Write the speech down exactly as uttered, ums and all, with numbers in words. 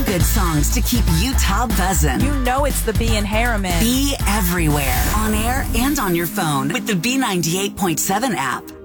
feel-good songs to keep Utah buzzing. You know it's the B and Harriman. Be everywhere, on air and on your phone with the B ninety-eight point seven app.